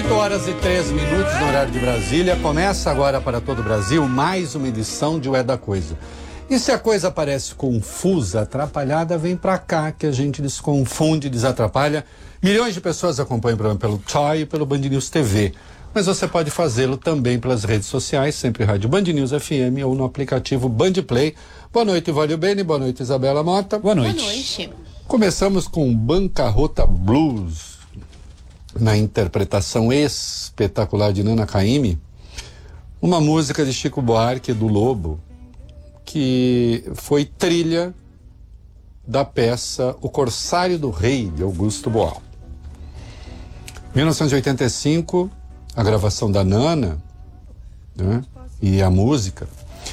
8h03 no horário de Brasília. Começa agora para todo o Brasil mais uma edição de O É da Coisa. E se a coisa parece confusa, atrapalhada, vem pra cá que a gente desconfunde, desatrapalha. Milhões de pessoas acompanham o programa pelo Chai e pelo Band News TV. Mas você pode fazê-lo também pelas redes sociais, sempre Rádio Band News FM ou no aplicativo Band Play. Boa noite, Valio Bene. Boa noite, Isabela Mota. Boa noite. Boa noite. Começamos com Bancarrota Blues, na interpretação espetacular de Nana Caymmi, uma música de Chico Buarque do Lobo, que foi trilha da peça O Corsário do Rei, de Augusto Boal. 1985, a gravação da Nana, né, e a música.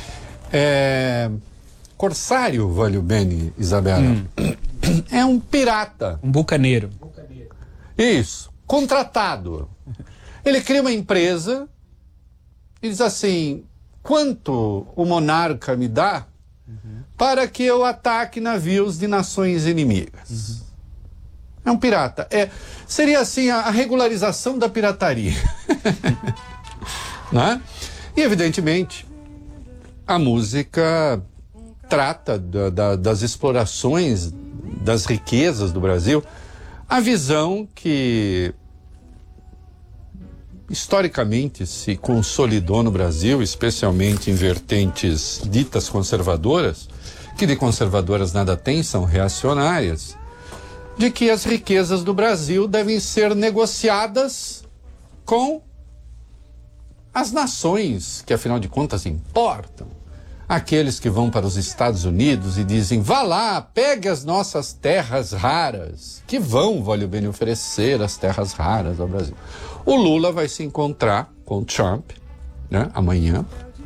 Corsário, Valio Bene, Isabela, é um pirata. Um bucaneiro. Isso. Contratado. Ele cria uma empresa e diz assim: quanto o monarca me dá para que eu ataque navios de nações inimigas? É um pirata. Seria assim a regularização da pirataria. Né? E evidentemente a música trata das explorações das riquezas do Brasil, a visão que historicamente se consolidou no Brasil, especialmente em vertentes ditas conservadoras, que de conservadoras nada tem, são reacionárias, de que as riquezas do Brasil devem ser negociadas com as nações que, afinal de contas, importam. Aqueles que vão para os Estados Unidos e dizem: vá lá, pegue as nossas terras raras, que vão, Valio Bene, oferecer as terras raras ao Brasil. O Lula vai se encontrar com o Trump, né, amanhã,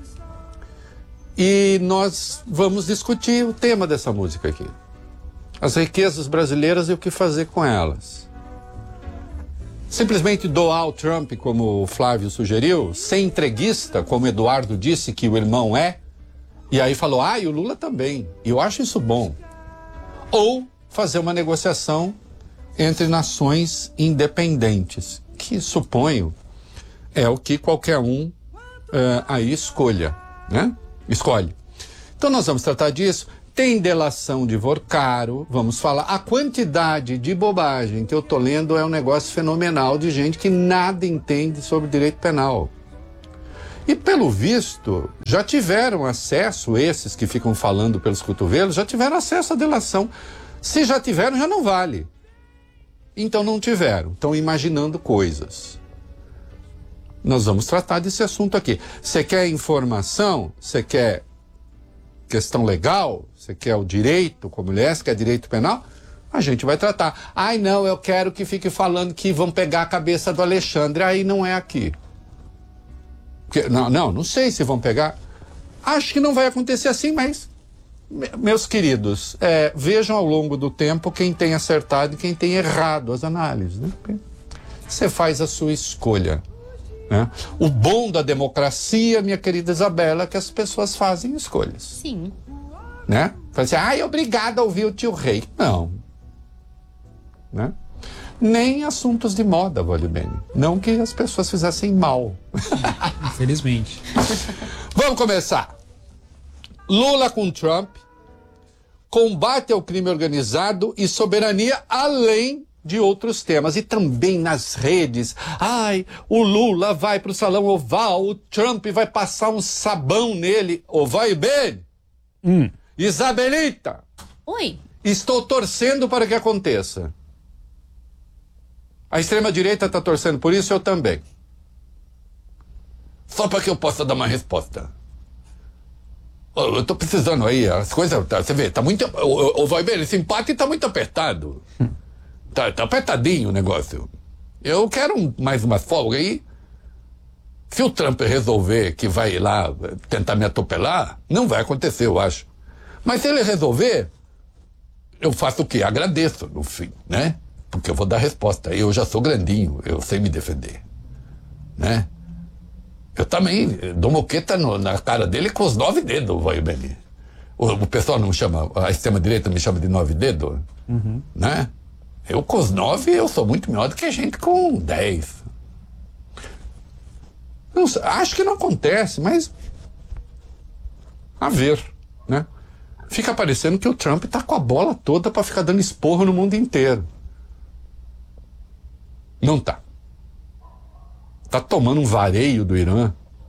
e nós vamos discutir o tema dessa música aqui: as riquezas brasileiras e o que fazer com elas. Simplesmente doar ao Trump, como o Flávio sugeriu, ser entreguista, como Eduardo disse que o irmão é, e aí falou: e o Lula também. E eu acho isso bom. Ou fazer uma negociação entre nações independentes, que suponho é o que qualquer um aí escolha, né? Escolhe. Então nós vamos tratar disso. Tem delação de Vorcaro, vamos falar. A quantidade de bobagem que eu tô lendo é um negócio fenomenal, de gente que nada entende sobre direito penal. E, pelo visto, já tiveram acesso, esses que ficam falando pelos cotovelos, já tiveram acesso à delação. Se já tiveram, já não vale. Então não tiveram, estão imaginando coisas. Nós vamos tratar desse assunto aqui. Você quer informação? Você quer questão legal? Você quer o direito como ele é? Você quer direito penal? A gente vai tratar. Ai, não, eu quero que fique falando que vão pegar a cabeça do Alexandre. Aí não é aqui. Não sei se vão pegar. Acho que não vai acontecer assim, mas, meus queridos, vejam ao longo do tempo quem tem acertado e quem tem errado as análises, né? Você faz a sua escolha, né? O bom da democracia, minha querida Isabela, é que as pessoas fazem escolhas. Sim. Né? Fala assim: obrigado a ouvir o tio Rei. Não. Né? Nem assuntos de moda, Valio Bene. Não que as pessoas fizessem mal. Infelizmente. Vamos começar. Lula com Trump, combate ao crime organizado e soberania, além de outros temas. E também nas redes. O Lula vai para o Salão Oval, o Trump vai passar um sabão nele. Valio Bene. Isabelita. Oi. Estou torcendo para que aconteça. A extrema-direita está torcendo por isso, eu também. Só para que eu possa dar uma resposta. Eu estou precisando aí, as coisas, você vê, tá muito... Vai ver, esse empate está muito apertado. Tá apertadinho o negócio. Eu quero mais uma folga aí. Se o Trump resolver que vai lá tentar me atropelar, não vai acontecer, eu acho. Mas se ele resolver, eu faço o quê? Agradeço, no fim, né? Porque eu vou dar resposta. Eu já sou grandinho, eu sei me defender, né? Eu também dou moqueta na cara dele com os 9 dedos, Valio Bene. O pessoal não chama, a extrema-direita me chama de 9 dedos, né? Eu com os 9, eu sou muito melhor do que a gente com 10. Não, acho que não acontece, mas a ver, né? Fica parecendo que o Trump tá com a bola toda para ficar dando esporro no mundo inteiro. Não tá. Tá tomando um vareio do Irã.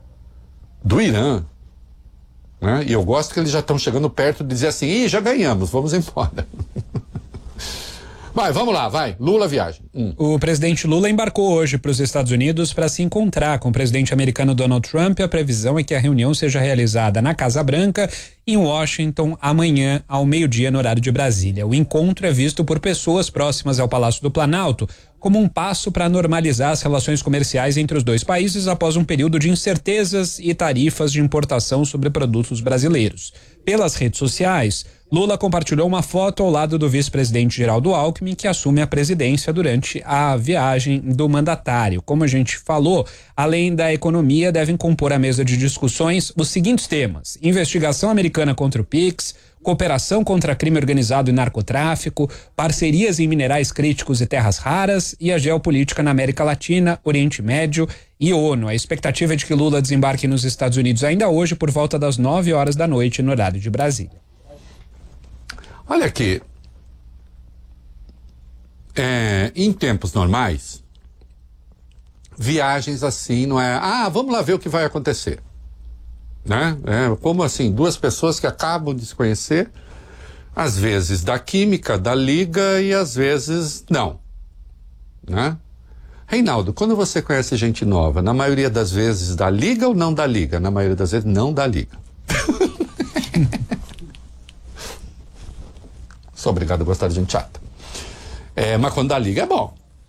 Né? E eu gosto que eles já estão chegando perto de dizer assim, ih, já ganhamos, vamos embora. Vai, vamos lá, vai. Lula viagem. O presidente Lula embarcou hoje para os Estados Unidos para se encontrar com o presidente americano Donald Trump. A previsão é que a reunião seja realizada na Casa Branca, em Washington, amanhã ao meio-dia no horário de Brasília. O encontro é visto por pessoas próximas ao Palácio do Planalto como um passo para normalizar as relações comerciais entre os dois países após um período de incertezas e tarifas de importação sobre produtos brasileiros. Pelas redes sociais, Lula compartilhou uma foto ao lado do vice-presidente Geraldo Alckmin, que assume a presidência durante a viagem do mandatário. Como a gente falou, além da economia, devem compor a mesa de discussões os seguintes temas: investigação americana contra o PIX, cooperação contra crime organizado e narcotráfico, parcerias em minerais críticos e terras raras e a geopolítica na América Latina, Oriente Médio e ONU. A expectativa é de que Lula desembarque nos Estados Unidos ainda hoje por volta das 9h da noite no horário de Brasília. Olha aqui, em tempos normais, viagens assim não é, vamos lá ver o que vai acontecer, né? Como assim, duas pessoas que acabam de se conhecer, às vezes dá química, dá liga e às vezes não, né? Reinaldo, quando você conhece gente nova, na maioria das vezes dá liga ou não dá liga? Na maioria das vezes não dá liga. Sou obrigado a gostar de gente chata. Mas quando dá liga é bom.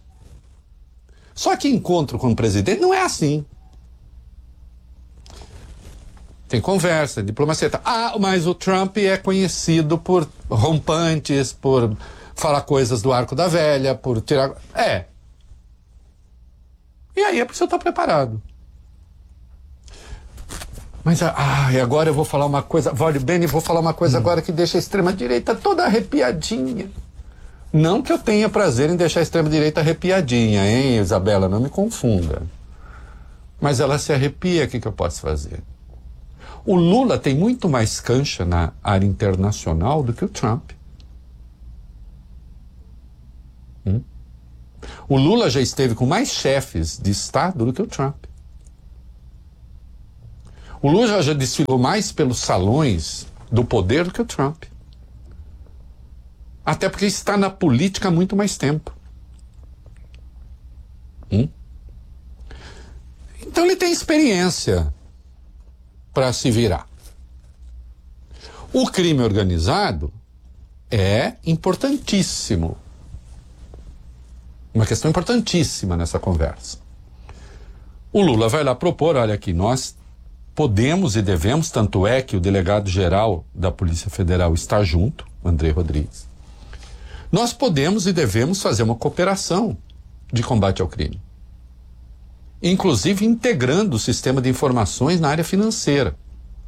Só que encontro com o presidente não é assim. Tem conversa, diplomacia. Mas o Trump é conhecido por rompantes, por falar coisas do arco da velha, por tirar... E aí é preciso estar preparado. Mas, agora eu vou falar uma coisa, vou falar uma coisa agora que deixa a extrema-direita toda arrepiadinha. Não que eu tenha prazer em deixar a extrema-direita arrepiadinha, hein, Isabela? Não me confunda. Mas ela se arrepia, o que eu posso fazer? O Lula tem muito mais cancha na área internacional do que o Trump. O Lula já esteve com mais chefes de Estado do que o Trump. O Lula já desfilou mais pelos salões do poder do que o Trump. Até porque está na política há muito mais tempo. Então ele tem experiência para se virar. O crime organizado é importantíssimo. Uma questão importantíssima nessa conversa. O Lula vai lá propor, olha aqui, nós podemos e devemos, tanto é que o delegado-geral da Polícia Federal está junto, André Rodrigues. Nós podemos e devemos fazer uma cooperação de combate ao crime. Inclusive integrando o sistema de informações na área financeira.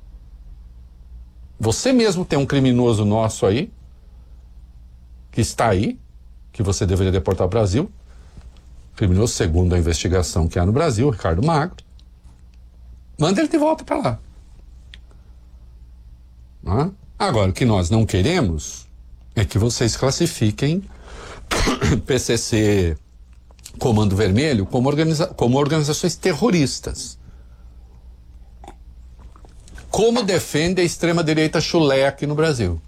Você mesmo tem um criminoso nosso aí, que está aí, que você deveria deportar ao Brasil, criminoso segundo a investigação que há no Brasil, Ricardo Magro. Manda ele de volta para lá. Agora, o que nós não queremos é que vocês classifiquem PCC, Comando Vermelho, como organizações terroristas. Como defende a extrema-direita chulé aqui no Brasil.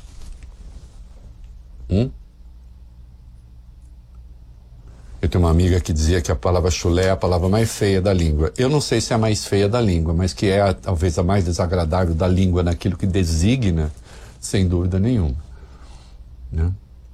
Eu tenho uma amiga que dizia que a palavra chulé é a palavra mais feia da língua. Eu não sei se é a mais feia da língua, mas que é talvez a mais desagradável da língua naquilo que designa, sem dúvida nenhuma. Né?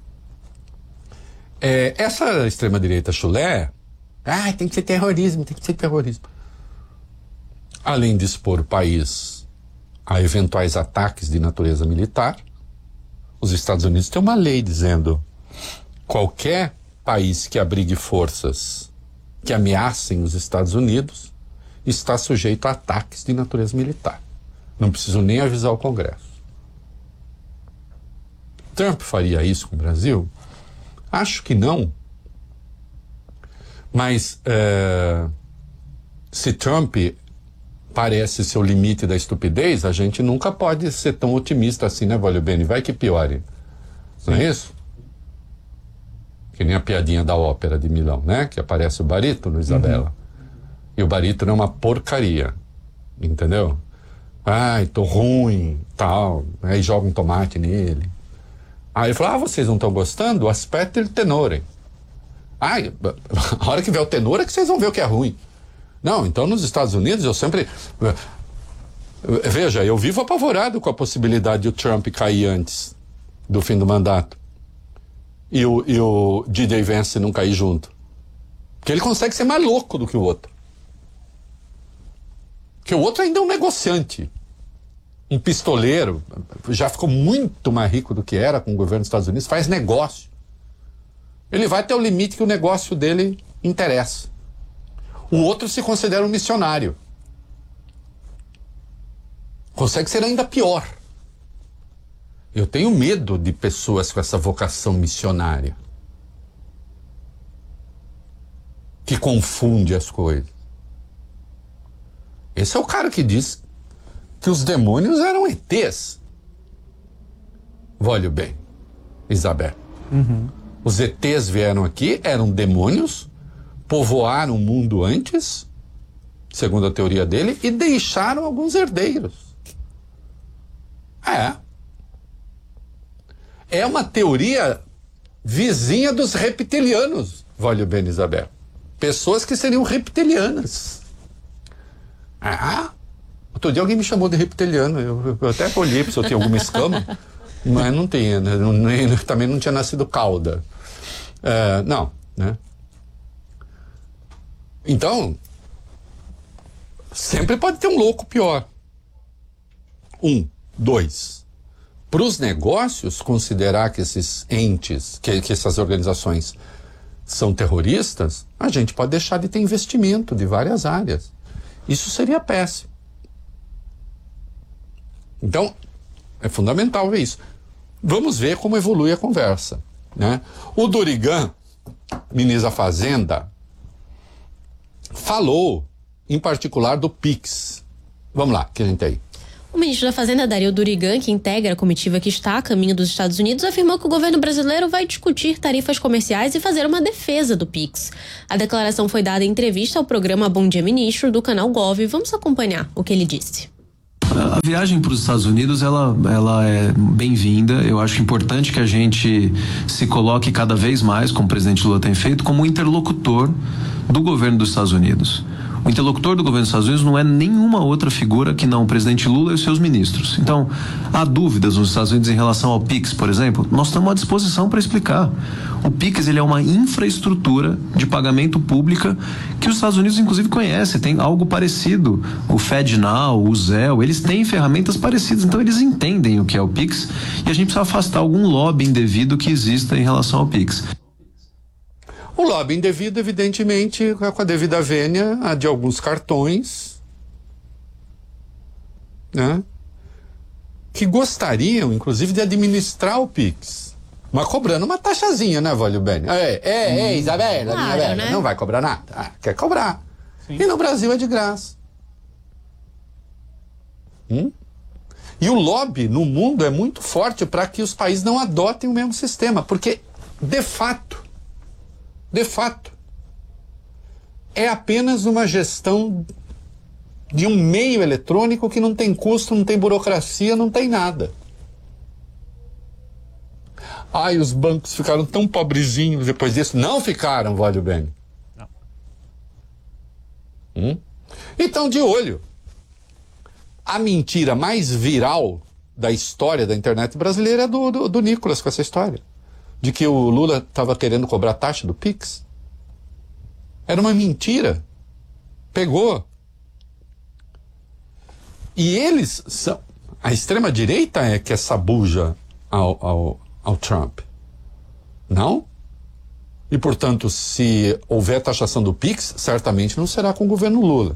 Essa extrema-direita chulé, tem que ser terrorismo, tem que ser terrorismo. Além de expor o país a eventuais ataques de natureza militar, os Estados Unidos têm uma lei dizendo qualquer país que abrigue forças que ameacem os Estados Unidos está sujeito a ataques de natureza militar. Não preciso nem avisar o Congresso. Trump faria isso com o Brasil? Acho que não. Mas se Trump parece ser o limite da estupidez, a gente nunca pode ser tão otimista assim, né, Valio Bene? Vai que piore. Não é isso? Que nem a piadinha da ópera de Milão, né? Que aparece o barítono, Isabela. E o barítono é uma porcaria. Entendeu? Ai, tô ruim, tal. Aí joga um tomate nele. Aí ele fala, vocês não estão gostando? Aspetta il tenore. Ai, a hora que vier o tenor é que vocês vão ver o que é ruim. Não, então nos Estados Unidos eu sempre... Veja, eu vivo apavorado com a possibilidade de o Trump cair antes do fim do mandato. E o DJ Vance não cair junto. Porque ele consegue ser mais louco do que o outro. Porque o outro ainda é um negociante. Um pistoleiro. Já ficou muito mais rico do que era com o governo dos Estados Unidos. Faz negócio. Ele vai até o limite que o negócio dele interessa. O outro se considera um missionário. Consegue ser ainda pior. Eu tenho medo de pessoas com essa vocação missionária. Que confunde as coisas. Esse é o cara que diz que os demônios eram ETs. Olhe bem, Isabel. Os ETs vieram aqui, eram demônios, povoaram o mundo antes, segundo a teoria dele, e deixaram alguns herdeiros. É uma teoria vizinha dos reptilianos, olhe bem, Isabel. Pessoas que seriam reptilianas. Outro dia alguém me chamou de reptiliano. Eu até olhei se eu tinha alguma escama, mas não tinha, né? Também não tinha nascido cauda. Não, né? Então, sempre pode ter um louco pior. 2. Para os negócios, considerar que esses entes, que essas organizações são terroristas, a gente pode deixar de ter investimento de várias áreas. Isso seria péssimo. Então, é fundamental ver isso. Vamos ver como evolui a conversa, né? O Dorigan, ministro da Fazenda, falou, em particular, do PIX. Vamos lá, que a gente tem aí. O ministro da Fazenda, Dario Dorigan, que integra a comitiva que está a caminho dos Estados Unidos, afirmou que o governo brasileiro vai discutir tarifas comerciais e fazer uma defesa do PIX. A declaração foi dada em entrevista ao programa Bom Dia Ministro, do canal Gov. Vamos acompanhar o que ele disse. A viagem para os Estados Unidos, ela é bem-vinda. Eu acho importante que a gente se coloque cada vez mais, como o presidente Lula tem feito, como interlocutor do governo dos Estados Unidos. O interlocutor do governo dos Estados Unidos não é nenhuma outra figura que não o presidente Lula e os seus ministros. Então, há dúvidas nos Estados Unidos em relação ao PIX, por exemplo? Nós estamos à disposição para explicar. O PIX, ele é uma infraestrutura de pagamento pública que os Estados Unidos, inclusive, conhecem. Tem algo parecido. O FedNow, o Zelle, eles têm ferramentas parecidas. Então, eles entendem o que é o PIX e a gente precisa afastar algum lobby indevido que exista em relação ao PIX. O lobby indevido, evidentemente, com a devida vênia de alguns cartões, né, que gostariam, inclusive, de administrar o PIX, mas cobrando uma taxazinha, né, Valio Bene? Isabela, claro, Isabela, né? não vai cobrar nada? Quer cobrar. Sim. E no Brasil é de graça. E o lobby no mundo é muito forte para que os países não adotem o mesmo sistema, porque, de fato, é apenas uma gestão de um meio eletrônico que não tem custo, não tem burocracia, não tem nada. Os bancos ficaram tão pobrezinhos depois disso. Não ficaram, Valio Bene. Então, de olho. A mentira mais viral da história da internet brasileira é do Nicolas com essa história. De que o Lula estava querendo cobrar taxa do PIX. Era uma mentira. Pegou. E eles são... A extrema-direita é que é sabuja ao Trump. Não? E, portanto, se houver taxação do PIX, certamente não será com o governo Lula.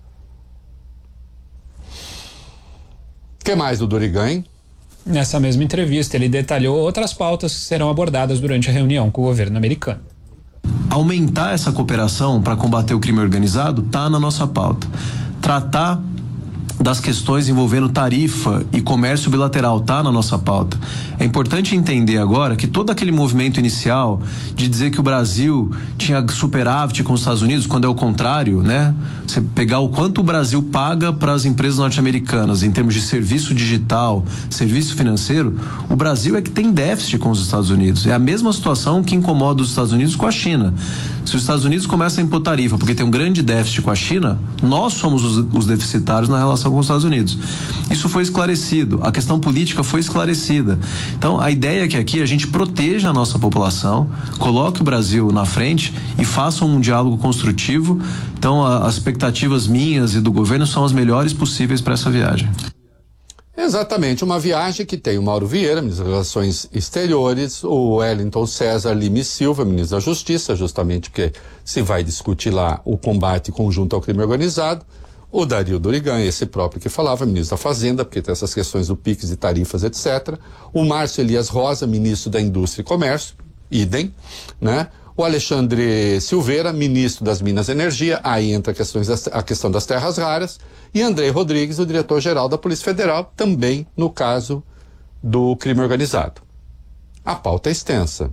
O que mais do Dorigan, hein? Nessa mesma entrevista, ele detalhou outras pautas que serão abordadas durante a reunião com o governo americano. aumentar essa cooperação para combater o crime organizado está na nossa pauta. Tratar das questões envolvendo tarifa e comércio bilateral tá na nossa pauta. É importante entender agora que todo aquele movimento inicial de dizer que o Brasil tinha superávit com os Estados Unidos, quando é o contrário, né? Você pegar o quanto o Brasil paga para as empresas norte-americanas em termos de serviço digital, serviço financeiro, o Brasil é que tem déficit com os Estados Unidos. É a mesma situação que incomoda os Estados Unidos com a China. Se os Estados Unidos começam a impor tarifa porque tem um grande déficit com a China, nós somos os deficitários na relação com os Estados Unidos. Isso foi esclarecido, a questão política foi esclarecida. Então, a ideia é que aqui a gente proteja a nossa população, coloque o Brasil na frente e faça um diálogo construtivo. Então, as expectativas minhas e do governo são as melhores possíveis para essa viagem. Exatamente, uma viagem que tem o Mauro Vieira, ministro das Relações Exteriores, o Wellington César Lima Silva, ministro da Justiça, justamente porque se vai discutir lá o combate conjunto ao crime organizado, o Dario Durigan, esse próprio que falava, ministro da Fazenda, porque tem essas questões do PIX e tarifas, etc. O Márcio Elias Rosa, ministro da Indústria e Comércio, idem, né? O Alexandre Silveira, ministro das Minas e Energia, aí entra a questão das terras raras, e Andrei Rodrigues, o diretor-geral da Polícia Federal, também no caso do crime organizado. A pauta é extensa.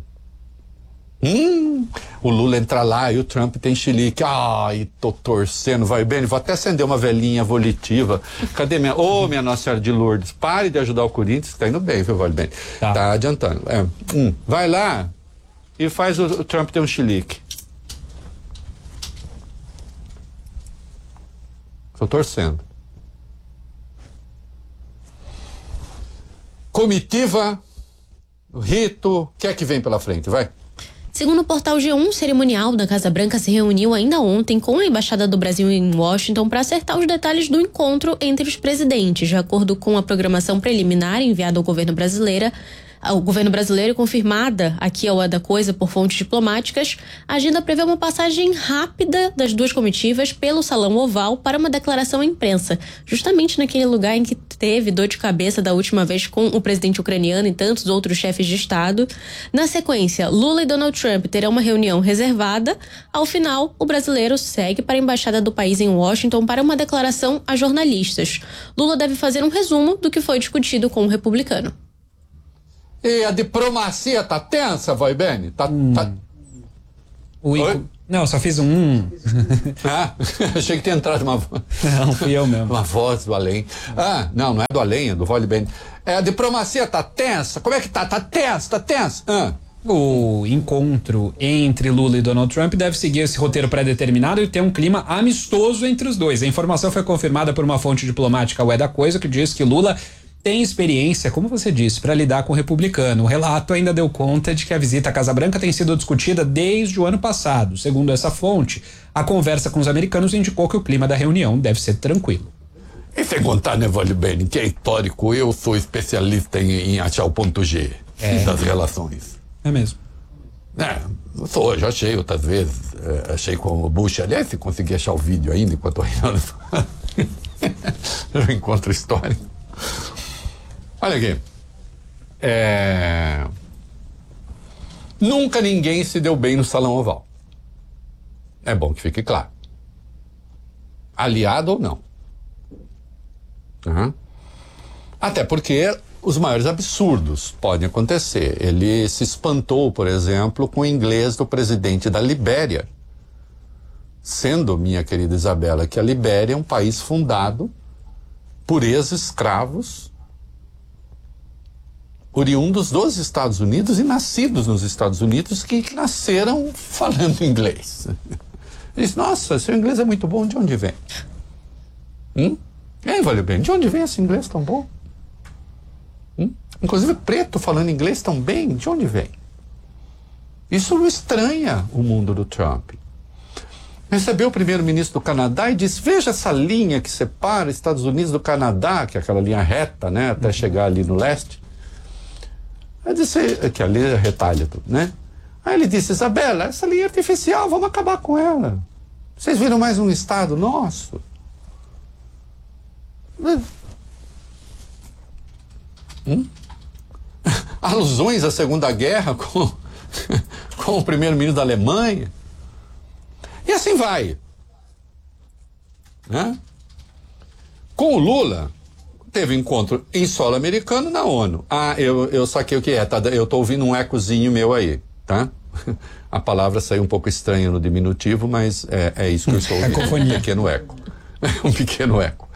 O Lula entra lá e o Trump tem chilique. Ai, tô torcendo, vai bem. Vou até acender uma velhinha volitiva. Cadê minha... minha Nossa Senhora de Lourdes, pare de ajudar o Corinthians, que tá indo bem, viu, Vale Bem? Tá adiantando. Vai lá e faz o Trump ter um chilique. Tô torcendo. Comitiva, rito, o que é que vem pela frente? Vai. Segundo o portal G1, o cerimonial da Casa Branca se reuniu ainda ontem com a Embaixada do Brasil em Washington para acertar os detalhes do encontro entre os presidentes. De acordo com a programação preliminar enviada ao governo brasileiro e confirmada aqui ao É da Coisa por fontes diplomáticas, a agenda prevê uma passagem rápida das duas comitivas pelo Salão Oval para uma declaração à imprensa, justamente naquele lugar em que teve dor de cabeça da última vez com o presidente ucraniano e tantos outros chefes de Estado. Na sequência, Lula e Donald Trump terão uma reunião reservada. Ao final, o brasileiro segue para a Embaixada do país em Washington para uma declaração a jornalistas. Lula deve fazer um resumo do que foi discutido com o republicano. E a diplomacia tá tensa, vai bem? Não, só fiz um. Achei que tinha entrado uma voz. Não, fui eu mesmo. Uma voz do além. Não é do além, é do Vale Bem. A diplomacia tá tensa? Como é que tá? Tá tensa? O encontro entre Lula e Donald Trump deve seguir esse roteiro pré-determinado e ter um clima amistoso entre os dois. A informação foi confirmada por uma fonte diplomática ao É da Coisa, que diz que Lula tem experiência, como você disse, para lidar com o republicano. O relato ainda deu conta de que a visita à Casa Branca tem sido discutida desde o ano passado. Segundo essa fonte, a conversa com os americanos indicou que o clima da reunião deve ser tranquilo. E sem contar, né, Vale Bem, que é histórico, eu sou especialista em achar o ponto G das relações. É mesmo. Já achei outras vezes, achei com o Bush, aliás, se conseguir achar o vídeo ainda, enquanto eu encontro história. Olha aqui, nunca ninguém se deu bem no Salão Oval. É bom que fique claro. Aliado ou não. Até porque os maiores absurdos podem acontecer. Ele se espantou, por exemplo, com o inglês do presidente da Libéria. Sendo, minha querida Isabela, que a Libéria é um país fundado por ex-escravos oriundos dos Estados Unidos e nascidos nos Estados Unidos, que nasceram falando inglês. Ele disse, nossa, seu inglês é muito bom, de onde vem? Vale bem, de onde vem esse inglês tão bom? Inclusive preto falando inglês tão bem, de onde vem? Isso estranha o mundo do Trump. Recebeu o primeiro-ministro do Canadá e disse, veja essa linha que separa Estados Unidos do Canadá, que é aquela linha reta, né, até chegar ali no leste. Aí disse, que ali retalha tudo, né? Aí ele disse, Isabela, essa linha é artificial, vamos acabar com ela. Vocês viram mais um estado nosso? Alusões à Segunda Guerra com o primeiro-ministro da Alemanha. E assim vai. Né? Com o Lula, teve encontro em solo americano na ONU. Eu saquei o que é, tá? Eu tô ouvindo um ecozinho meu aí, tá? A palavra saiu um pouco estranha no diminutivo, mas é isso que eu estou ouvindo. Um pequeno eco. Um pequeno eco.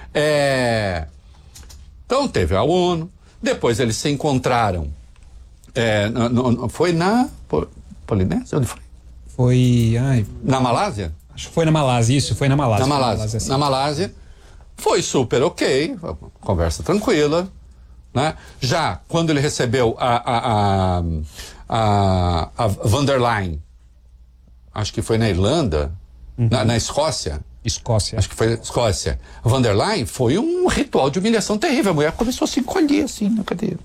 Então teve a ONU, depois eles se encontraram. Foi na Polinésia? Onde foi? Foi. Na Malásia? Acho que foi na Malásia, isso, foi na Malásia. Na Malásia. Foi super ok, conversa tranquila, né? Já quando ele recebeu a von der Leyen, acho que foi na Irlanda, na Escócia. Acho que foi Escócia. A von der Leyen foi um ritual de humilhação terrível. A mulher começou a se encolher assim na cadeira.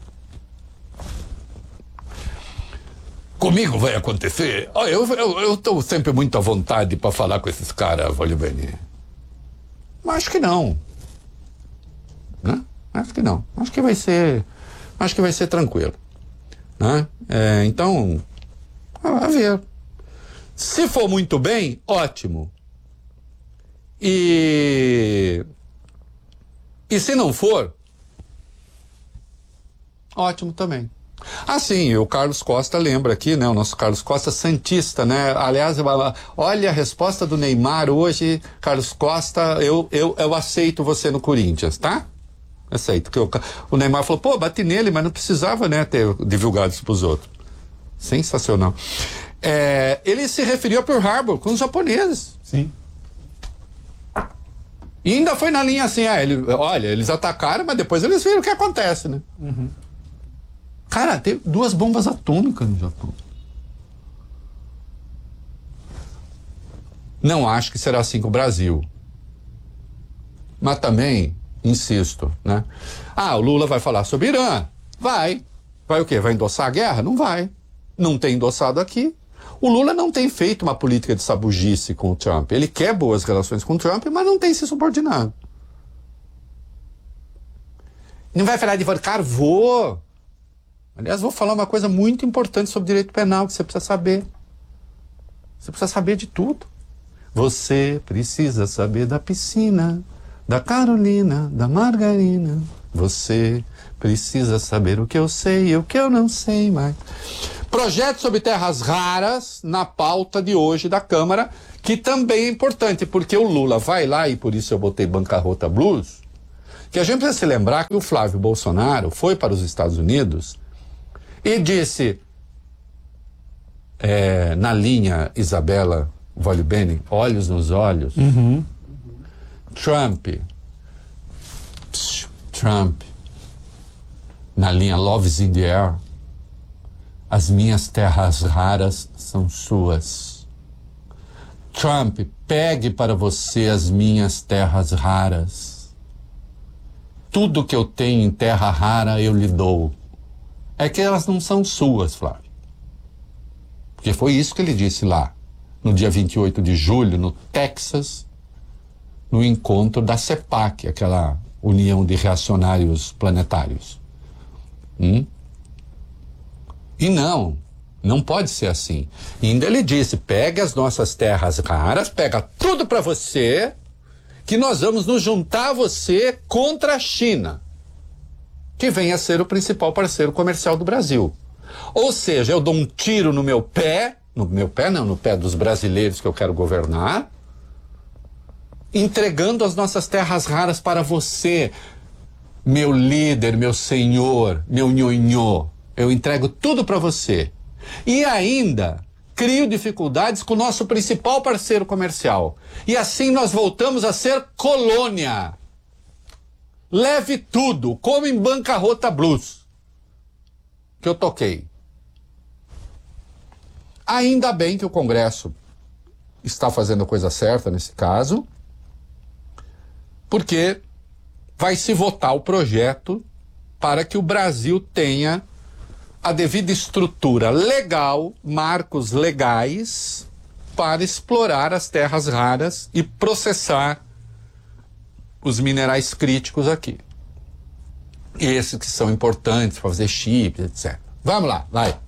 Comigo vai acontecer. Eu estou sempre muito à vontade para falar com esses caras, Volibeni. Mas acho que não. Né? Acho que não. Acho que vai ser tranquilo. Né? Então, a ver. Se for muito bem, ótimo. E se não for, ótimo também. Sim, o Carlos Costa lembra aqui, né? O nosso Carlos Costa santista, né? Aliás, olha a resposta do Neymar hoje, Carlos Costa, eu aceito você no Corinthians, tá? Aceito. O Neymar falou, pô, bati nele, mas não precisava, né, ter divulgado isso pros outros. Sensacional. Ele se referiu a Pearl Harbor com os japoneses. Sim. E ainda foi na linha assim, eles atacaram, mas depois eles viram o que acontece, né? Uhum. Cara, teve 2 bombas atômicas no Japão. Não acho que será assim com o Brasil. Mas também, insisto, né? O Lula vai falar sobre Irã? Vai. Vai o quê? Vai endossar a guerra? Não vai. Não tem endossado aqui. O Lula não tem feito uma política de sabugice com o Trump. Ele quer boas relações com o Trump, mas não tem se subordinado. Não vai falar de votar? Vou. Aliás, vou falar uma coisa muito importante sobre direito penal que você precisa saber. Você precisa saber de tudo. Você precisa saber da piscina, da Carolina, da margarina. Você precisa saber o que eu sei e o que eu não sei mais. Projeto sobre terras raras na pauta de hoje da Câmara, que também é importante, porque o Lula vai lá, e por isso eu botei bancarrota blues, que a gente precisa se lembrar que o Flávio Bolsonaro foi para os Estados Unidos e disse, na linha Isabela Volibeni, olhos nos olhos, Trump, na linha Love's in the Air, as minhas terras raras são suas. Trump, pegue para você as minhas terras raras. Tudo que eu tenho em terra rara eu lhe dou. É que elas não são suas, Flávio. Porque foi isso que ele disse lá, no dia 28 de julho, no Texas, no encontro da CEPAC, aquela União de Reacionários Planetários. E não pode ser assim. E ainda ele disse, pegue as nossas terras raras, pega tudo para você, que nós vamos nos juntar a você contra a China, que vem a ser o principal parceiro comercial do Brasil. Ou seja, eu dou um tiro no meu pé dos brasileiros que eu quero governar, entregando as nossas terras raras para você, meu líder, meu senhor, meu nhonhô. Eu entrego tudo para você. E ainda crio dificuldades com o nosso principal parceiro comercial. E assim nós voltamos a ser colônia. Leve tudo, como em bancarrota blues, que eu toquei. Ainda bem que o Congresso está fazendo a coisa certa nesse caso, porque vai se votar o projeto para que o Brasil tenha a devida estrutura legal, marcos legais, para explorar as terras raras e processar os minerais críticos aqui. Esses que são importantes para fazer chips, etc. Vamos lá, vai.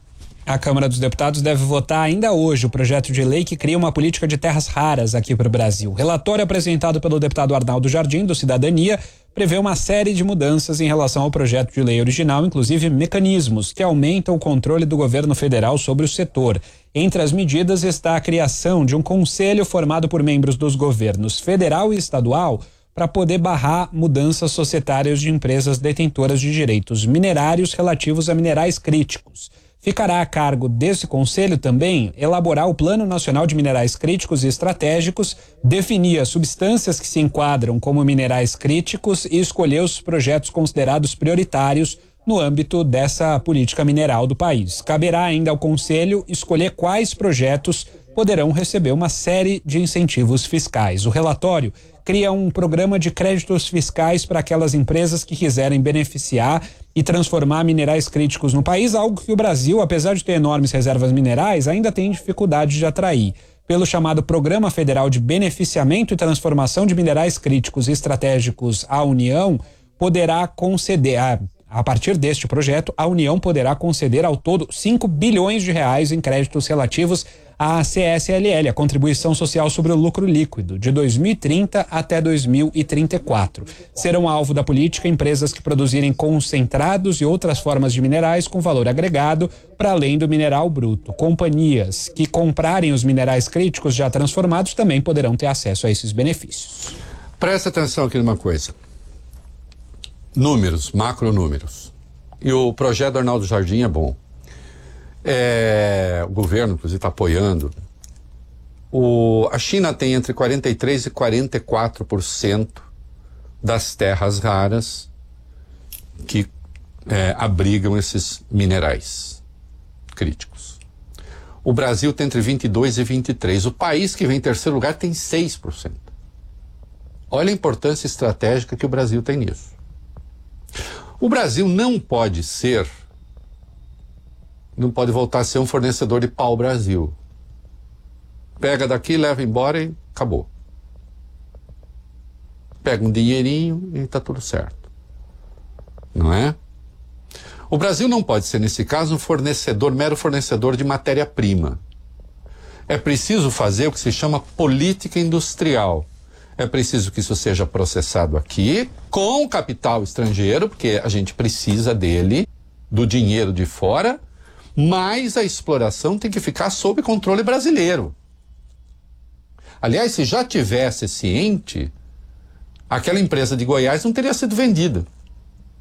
A Câmara dos Deputados deve votar ainda hoje o projeto de lei que cria uma política de terras raras aqui para o Brasil. O relatório apresentado pelo deputado Arnaldo Jardim, do Cidadania, prevê uma série de mudanças em relação ao projeto de lei original, inclusive mecanismos que aumentam o controle do governo federal sobre o setor. Entre as medidas está a criação de um conselho formado por membros dos governos federal e estadual para poder barrar mudanças societárias de empresas detentoras de direitos minerários relativos a minerais críticos. Ficará a cargo desse conselho também elaborar o Plano Nacional de Minerais Críticos e Estratégicos, definir as substâncias que se enquadram como minerais críticos e escolher os projetos considerados prioritários no âmbito dessa política mineral do país. Caberá ainda ao conselho escolher quais projetos poderão receber uma série de incentivos fiscais. O relatório cria um programa de créditos fiscais para aquelas empresas que quiserem beneficiar e transformar minerais críticos no país, algo que o Brasil, apesar de ter enormes reservas minerais, ainda tem dificuldade de atrair. Pelo chamado Programa Federal de Beneficiamento e Transformação de Minerais Críticos e Estratégicos, a União poderá conceder, a partir deste projeto, a União poderá conceder ao todo 5 bilhões de reais em créditos relativos à CSLL, a Contribuição Social sobre o Lucro Líquido, de 2030 até 2034. Serão alvo da política empresas que produzirem concentrados e outras formas de minerais com valor agregado para além do mineral bruto. Companhias que comprarem os minerais críticos já transformados também poderão ter acesso a esses benefícios. Presta atenção aqui numa coisa. Números, macronúmeros. E o projeto do Arnaldo Jardim é bom. O governo, inclusive, está apoiando. A China tem entre 43% e 44% das terras raras que abrigam esses minerais críticos. O Brasil tem entre 22% e 23%. O país que vem em terceiro lugar tem 6%. Olha a importância estratégica que o Brasil tem nisso. O Brasil não pode voltar a ser um fornecedor de pau-brasil. Pega daqui, leva embora e acabou. Pega um dinheirinho e está tudo certo. Não é? O Brasil não pode ser, nesse caso, mero fornecedor de matéria-prima. É preciso fazer o que se chama política industrial. É preciso que isso seja processado aqui, com capital estrangeiro, porque a gente precisa dele, do dinheiro de fora, mas a exploração tem que ficar sob controle brasileiro. Aliás, se já tivesse ciente, aquela empresa de Goiás não teria sido vendida.